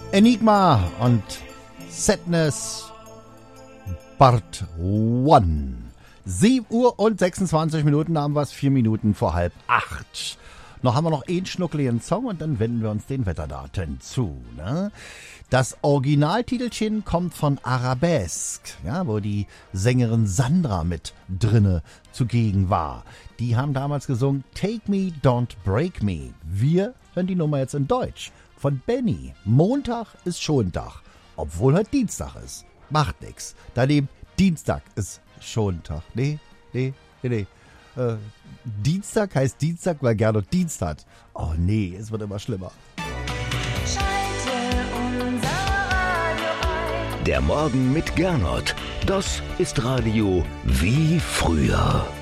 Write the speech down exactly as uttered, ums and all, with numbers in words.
Enigma und Sadness Part eins. sieben Uhr und sechsundzwanzig Minuten haben wir es, vier Minuten vor halb acht. Noch haben wir noch einen schnuckligen Song und dann wenden wir uns den Wetterdaten zu. Ne? Das Originaltitelchen kommt von Arabesque, ja, wo die Sängerin Sandra mit drinne zugegen war. Die haben damals gesungen Take Me, Don't Break Me. Wir hören die Nummer jetzt in Deutsch. Von Benny. Montag ist Schontag, obwohl heute Dienstag ist. Macht nix. Daneben Dienstag ist Schontag. Nee, nee, nee, nee. Äh, Dienstag heißt Dienstag, weil Gernot Dienst hat. Oh nee, es wird immer schlimmer. Schalte unser Radio ein. Der Morgen mit Gernot. Das ist Radio wie früher.